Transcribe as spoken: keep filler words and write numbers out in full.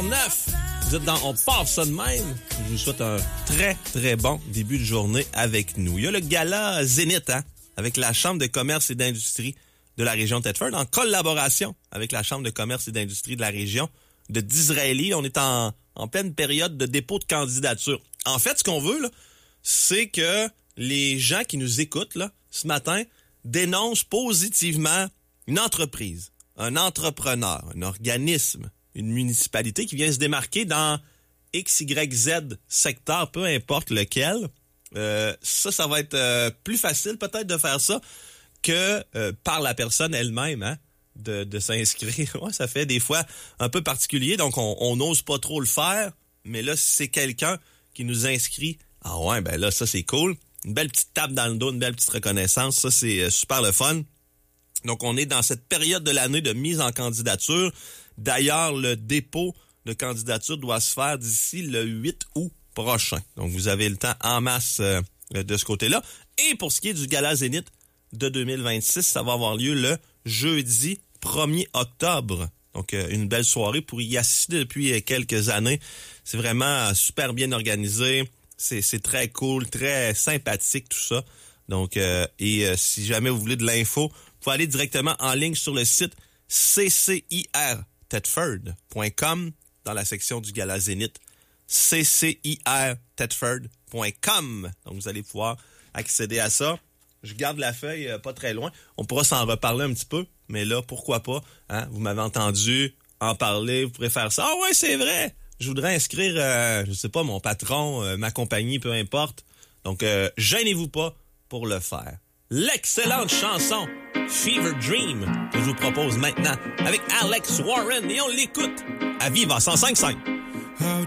neuf. Vous êtes dans On part ça de même. Je vous souhaite un très, très bon début de journée avec nous. Il y a le gala Zénith, hein, avec la Chambre de commerce et d'industrie de la région de Thetford, en collaboration avec la Chambre de commerce et d'industrie de la région de Disraeli. On est en, en pleine période de dépôt de candidature. En fait, ce qu'on veut, là, c'est que les gens qui nous écoutent là, ce matin dénoncent positivement une entreprise, un entrepreneur, un organisme, une municipalité qui vient se démarquer dans X, Y, Z secteur, peu importe lequel. Euh, ça, ça va être euh, plus facile peut-être de faire ça que euh, par la personne elle-même, hein, de, de s'inscrire. Ouais, ça fait des fois un peu particulier, donc on n'ose pas trop le faire. Mais là, si c'est quelqu'un qui nous inscrit, ah ouais, ben là, ça c'est cool. Une belle petite tape dans le dos, une belle petite reconnaissance, ça c'est euh, super le fun. Donc, on est dans cette période de l'année de mise en candidature. D'ailleurs, le dépôt de candidature doit se faire d'ici le huit août prochain. Donc, vous avez le temps en masse euh, de ce côté-là. Et pour ce qui est du Gala Zénith de deux mille vingt-six, ça va avoir lieu le jeudi premier octobre. Donc, euh, une belle soirée pour y assister depuis quelques années. C'est vraiment super bien organisé. C'est, c'est très cool, très sympathique, tout ça. Donc, euh, et euh, si jamais vous voulez de l'info, vous pouvez aller directement en ligne sur le site c c i r thetford point com dans la section du Gala Zénith. c c i r thetford point com. Donc, vous allez pouvoir accéder à ça. Je garde la feuille euh, pas très loin. On pourra s'en reparler un petit peu, mais là, pourquoi pas? Hein? Vous m'avez entendu en parler, vous pourrez faire ça. Ah ouais, c'est vrai! Je voudrais inscrire, euh, je sais pas, mon patron, euh, ma compagnie, peu importe. Donc, euh, gênez-vous pas pour le faire. L'excellente chanson Fever Dream que je vous propose maintenant avec Alex Warren et on l'écoute à Viva cent cinq virgule cinq.